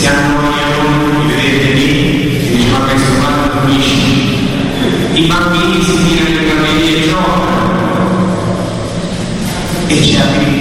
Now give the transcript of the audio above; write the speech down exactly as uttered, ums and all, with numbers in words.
si annoiano di vedere lì, che dice ma questo quando finisce. I bambini si tirano i capelli e giocano. E c'è